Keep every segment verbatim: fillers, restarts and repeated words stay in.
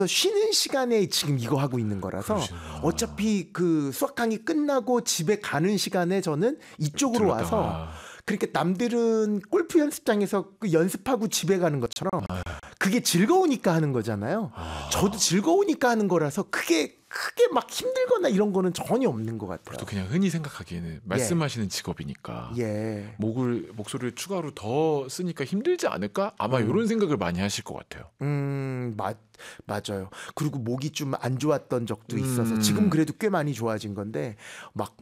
쉬는 시간에 지금 이거 하고 있는 거라서 그러시구나. 어차피 그 수학 강의 끝나고 집에 가는 시간에 저는 이쪽으로 들렀다가. 와서 그러니까 남들은 골프 연습장에서 그 연습하고 집에 가는 것처럼 그게 즐거우니까 하는 거잖아요. 아. 저도 즐거우니까 하는 거라서 크게 크게 막 힘들거나 이런 거는 전혀 없는 것 같아요. 또 그냥 흔히 생각하기에는 말씀하시는 직업이니까 예. 목을 목소리를 추가로 더 쓰니까 힘들지 않을까? 아마 음. 이런 생각을 많이 하실 것 같아요. 음, 맞, 맞아요. 그리고 목이 좀 안 좋았던 적도 있어서 음. 지금 그래도 꽤 많이 좋아진 건데 막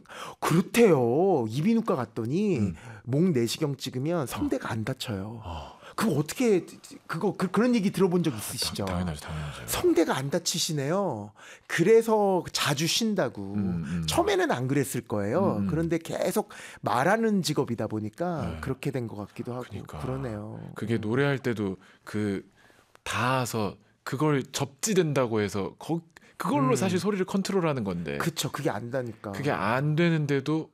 그렇대요. 이비인후과 갔더니 음. 목 내시경 찍으면 성대가 안 다쳐요. 어. 그거 어떻게 그거 그, 그런 얘기 들어본 적 있으시죠? 당, 당연하죠, 당연하죠. 성대가 안 다치시네요. 그래서 자주 쉰다고. 음, 음. 처음에는 안 그랬을 거예요. 음. 그런데 계속 말하는 직업이다 보니까 네. 그렇게 된 것 같기도 하고 그러니까. 그러네요. 그게 노래할 때도 그 닿아서 그걸 접지된다고 해서 거, 그걸로 음. 사실 소리를 컨트롤하는 건데 그쵸, 그게 안다니까. 그게 안 되는데도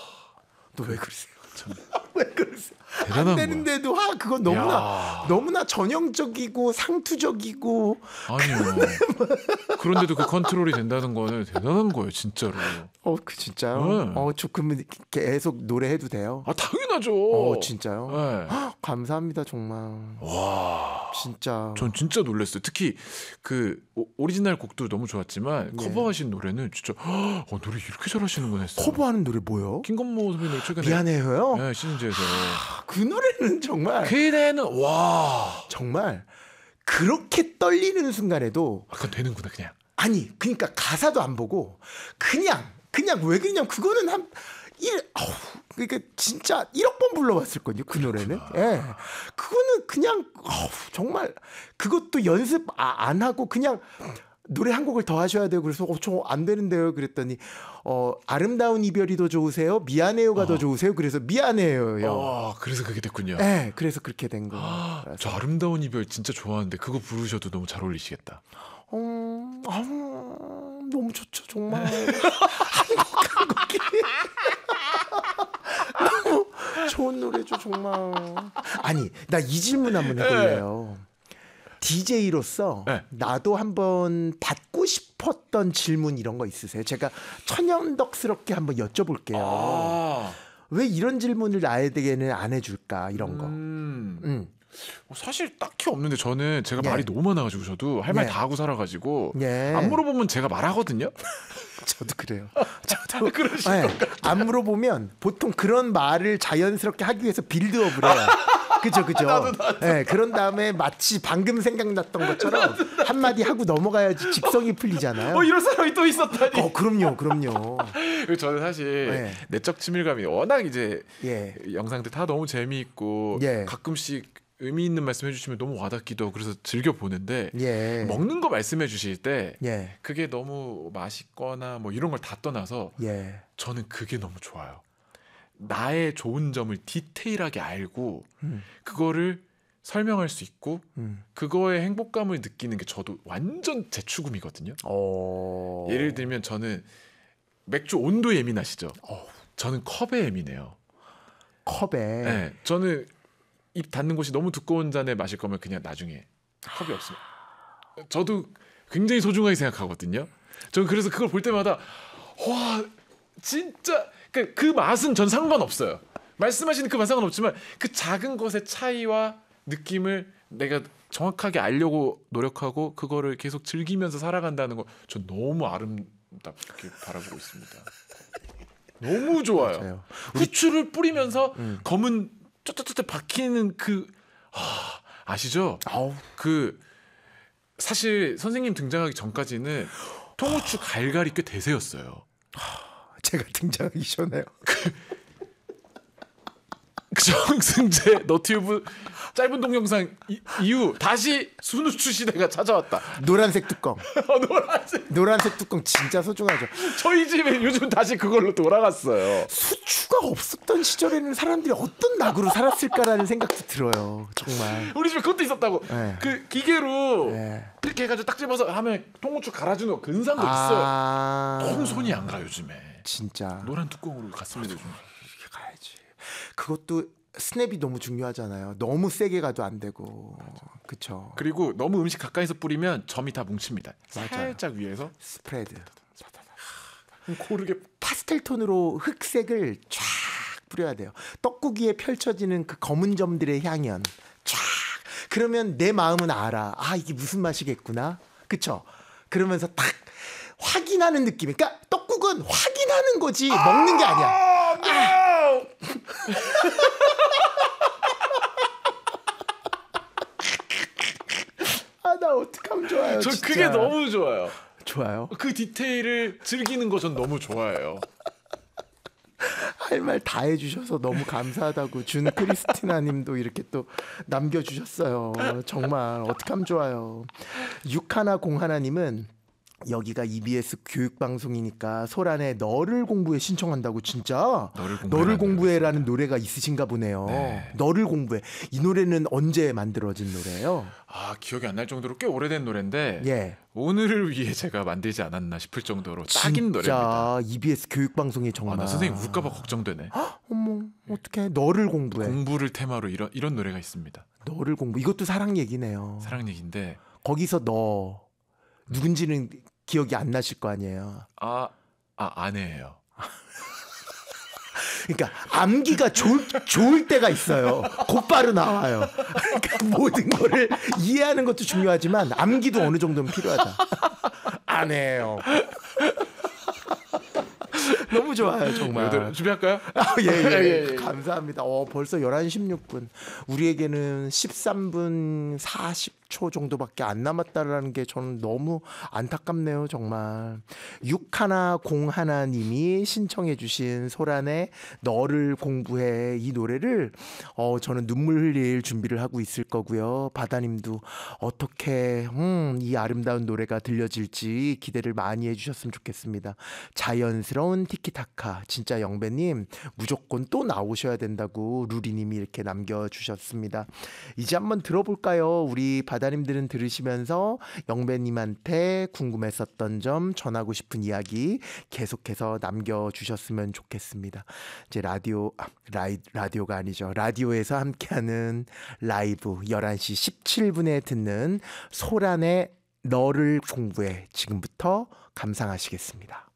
또 왜 그러세요? 참 왜 그러세요? 대단한 안 거야. 되는데도 아 그건 너무나 야. 너무나 전형적이고 상투적이고 아니요. 그런데도 그 컨트롤이 된다는 거는 대단한 거예요, 진짜로. 어 그 진짜요? 네. 어저 그러면 계속 노래해도 돼요? 아 당연하죠. 어 진짜요? 네. 헉, 감사합니다 정말. 와. 진짜. 전 진짜 놀랐어요. 특히 그 오- 오리지널 곡도 너무 좋았지만 네. 커버하신 노래는 진짜 어, 노래 이렇게 잘하시는구나 했어요. 커버하는 노래 뭐요? 김건모 선배님 최근에 미안해요. 네, 시즌제에서 그 노래는 정말 그대는 와 정말 그렇게 떨리는 순간에도 약간 되는구나 그냥. 아니 그러니까 가사도 안 보고 그냥 그냥 왜 그냥 그거는 한 일, 어우, 그러니까 진짜 일억 번 불러봤을 거요 그 노래는. 예, 그거는 그냥 어우, 정말 그것도 연습 아, 안 하고 그냥 노래 한 곡을 더 하셔야 돼요. 그래서 어, 저 안 되는데요. 그랬더니 어, 아름다운 이별이 더 좋으세요? 미안해요가 어. 더 좋으세요? 그래서 미안해요요. 어, 그래서 그게 됐군요. 예, 그래서 그렇게 된 거. 저 아름다운 이별 진짜 좋아하는데 그거 부르셔도 너무 잘 어울리시겠다. 음, 아, 너무 좋죠 정말. 한곡한 곡이 너무 좋은 노래죠 정말. 아니 나 이 질문 한번 해볼래요. 디제이로서 네. 나도 한번 받고 싶었던 질문 이런 거 있으세요? 제가 천연덕스럽게 한번 여쭤볼게요. 아, 왜 이런 질문을 나에게는 안 해줄까 이런 거. 음. 음. 사실 딱히 없는데 저는 제가 예. 말이 너무 많아가지고 저도 할 말 예. 다 하고 살아가지고 예. 안 물어보면 제가 말하거든요. 저도 그래요. 저도 그러실 네, 안 물어보면 보통 그런 말을 자연스럽게 하기 위해서 빌드업을 해요. 그죠, 그죠. 나도, 나도. 네, 그런 다음에 마치 방금 생각났던 것처럼 한마디 하고 넘어가야지 직성이 풀리잖아요. 어 이런 사람이 또 있었다니. 어, 그럼요, 그럼요. 그리고 저는 사실 네. 내적 친밀감이 워낙 이제 예, 영상들 다 너무 재미있고 예. 가끔씩 의미 있는 말씀 해주시면 너무 와닿기도 하고 그래서 즐겨 보는데 예, 먹는 거 말씀해 주실 때 예, 그게 너무 맛있거나 뭐 이런 걸 다 떠나서 예. 저는 그게 너무 좋아요. 나의 좋은 점을 디테일하게 알고 음, 그거를 설명할 수 있고 음. 그거에 행복감을 느끼는 게 저도 완전 제 추구미거든요. 어. 예를 들면 저는 맥주 온도 예민하시죠? 어. 저는 컵에 예민해요. 컵에. 네, 저는 입 닿는 곳이 너무 두꺼운 잔에 마실 거면 그냥 나중에 컵이 없으면 저도 굉장히 소중하게 생각하거든요. 저는 그래서 그걸 볼 때마다 와 진짜 그, 그 맛은 전 상관없어요. 말씀하시는 그 맛은 상관없지만 그 작은 것의 차이와 느낌을 내가 정확하게 알려고 노력하고 그거를 계속 즐기면서 살아간다는 거 전 너무 아름답게 바라보고 있습니다. 너무 좋아요. 맞아요. 후추를 뿌리면서 음. 검은 쪼쪼쪼 박히는 그 아, 아시죠? 아우. 그 사실 선생님 등장하기 전까지는 통후추 갈갈이 꽤 대세였어요. 제가 등장하기 전에요. 그 정승재 너튜브 짧은 동영상 이, 이후 다시 순후추 시대가 찾아왔다. 노란색 뚜껑. 어, 노란색. 노란색 뚜껑 진짜 소중하죠. 저희 집에 요즘 다시 그걸로 돌아갔어요. 수추가 없었던 시절에는 사람들이 어떤 낙으로 살았을까라는 생각도 들어요. 정말. 우리 집에 그것도 있었다고. 네. 그 기계로 네. 이렇게 해가지고 딱 집어서 하면 통후추 갈아주는 거 근상도 있어요. 아, 너무 손이 안 가 요즘에. 진짜 노란 뚜껑으로 갔습니다 요즘. 이렇게 가야지. 그것도 스냅이 너무 중요하잖아요. 너무 세게 가도 안 되고. 그쵸. 그리고 너무 음식 가까이서 뿌리면 점이 다 뭉칩니다. 맞아요. 살짝 위에서 스프레드. 고르게 파스텔 톤으로 흑색을 쫙 뿌려야 돼요. 떡국이에 펼쳐지는 그 검은 점들의 향연 쫙. 그러면 내 마음은 알아. 아, 이게 무슨 맛이겠구나. 그쵸? 그러면서 딱 확인하는 느낌. 그러니까 떡국은 확인하는 거지 먹는 게 아니야. 아! 아, 나 어떡하면 좋아요. 저 진짜. 그게 너무 좋아요. 좋아요. 그 디테일을 즐기는 거 전 너무 좋아해요. 할 말 다 해주셔서 너무 감사하다고 준 크리스티나님도 이렇게 또 남겨주셨어요. 정말 어떡하면 좋아요. 육하나 공하나님은 여기가 이비에스 교육방송이니까 소란에 너를 공부해 신청한다고. 진짜 너를 공부해라는 너를 공부해라는 노래가 있으신가 보네요. 네. 너를 공부해. 이 노래는 언제 만들어진 노래예요? 아, 기억이 안 날 정도로 꽤 오래된 노래인데 예. 오늘을 위해 제가 만들지 않았나 싶을 정도로 딱인 노래입니다. 진짜 이비에스 교육방송이 정말. 아, 나 선생님 울까봐 걱정되네. 어머, 어떡해. 너를 공부해. 공부를 테마로 이런 이런 노래가 있습니다. 너를 공부. 이것도 사랑 얘기네요. 사랑 얘기인데 거기서 너 누군지는 기억이 안 나실 거 아니에요. 아, 아 아내예요. 그러니까 암기가 좋을, 좋을 때가 있어요. 곧바로 나와요. 그러니까 모든 거를 이해하는 것도 중요하지만 암기도 어느 정도는 필요하다. 안 해요. 너무 좋아요, 정말. 여러분, 준비할까요? 아, 예, 예. 예, 예. 감사합니다. 어, 벌써 열한 시 십육 분. 우리에게는 십삼 분 사십 초 정도밖에 안 남았다라는 게 저는 너무 안타깝네요, 정말. 육하나 공하나 님이 신청해 주신 소란의 너를 공부해 이 노래를 어, 저는 눈물 흘릴 준비를 하고 있을 거고요. 바다님도 어떻게 음, 이 아름다운 노래가 들려질지 기대를 많이 해주셨으면 좋겠습니다. 자연스러운 티키타카. 진짜 영배님 무조건 또 나오셔야 된다고 루리님이 이렇게 남겨주셨습니다. 이제 한번 들어볼까요? 우리 바다님들은 들으시면서 영배님한테 궁금했었던 점, 전하고 싶은 이야기 계속해서 남겨주셨으면 좋겠습니다. 이제 라디오 아, 라이, 라디오가 아니죠. 라디오에서 함께하는 라이브 열한 시 십칠 분에 듣는 소란의 너를 공부해 지금부터 감상하시겠습니다.